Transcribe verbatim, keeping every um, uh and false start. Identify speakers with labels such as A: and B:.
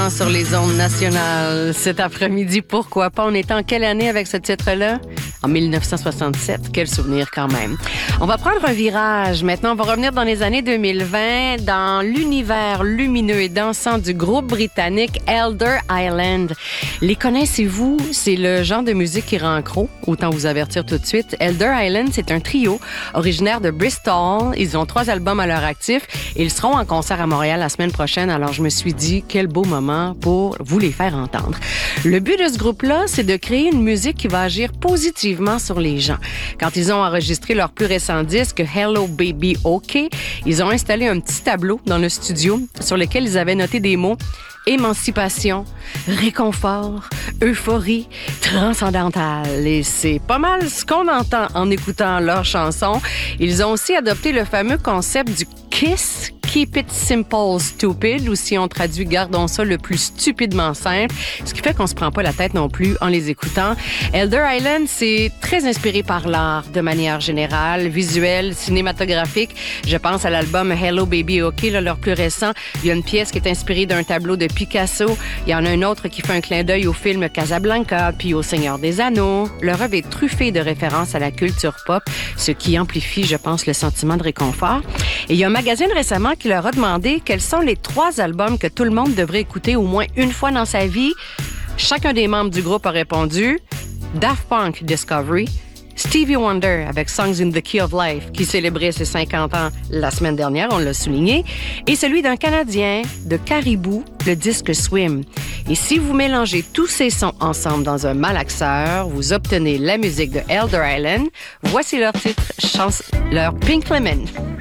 A: seulement sur les ondes nationales cet après-midi. Pourquoi pas? On est en quelle année avec ce titre-là? En dix-neuf cent soixante-sept. Quel souvenir quand même. On va prendre un virage. Maintenant, on va revenir dans les années deux mille vingt dans l'univers lumineux et dansant du groupe britannique Elder Island. Les connaissez-vous? C'est le genre de musique qui rend accro. Autant vous avertir tout de suite. Elder Island, c'est un trio originaire de Bristol. Ils ont trois albums à leur actif. Ils seront en concert à Montréal la semaine prochaine. Alors, je me suis dit, quel beau moment pour vous les faire entendre. Le but de ce groupe-là, c'est de créer une musique qui va agir positivement sur les gens. Quand ils ont enregistré leur plus récent disque, Hello Baby OK, ils ont installé un petit tableau dans le studio sur lequel ils avaient noté des mots émancipation, réconfort, euphorie, transcendantale. Et c'est pas mal ce qu'on entend en écoutant leurs chansons. Ils ont aussi adopté le fameux concept du KISS, Keep It Simple Stupid, ou si on traduit, gardons ça le plus stupidement simple, ce qui fait qu'on se prend pas la tête non plus en les écoutant. Elder Island, c'est très inspiré par l'art de manière générale, visuel, cinématographique. Je pense à l'album Hello Baby OK, là, leur plus récent. Il y a une pièce qui est inspirée d'un tableau de Picasso. Il y en a un autre qui fait un clin d'œil au film Casablanca, puis au Seigneur des Anneaux. Leur œuvre est truffée de références à la culture pop, ce qui amplifie, je pense, le sentiment de réconfort. Et il y a un magazine récemment qui leur a demandé quels sont les trois albums que tout le monde devrait écouter au moins une fois dans sa vie. Chacun des membres du groupe a répondu Daft Punk Discovery, Stevie Wonder avec Songs in the Key of Life qui célébrait ses cinquante ans la semaine dernière, on l'a souligné, et celui d'un Canadien de Caribou, le disque Swim. Et si vous mélangez tous ces sons ensemble dans un malaxeur, vous obtenez la musique de Elder Island. Voici leur titre, chance, leur Pink Lemon.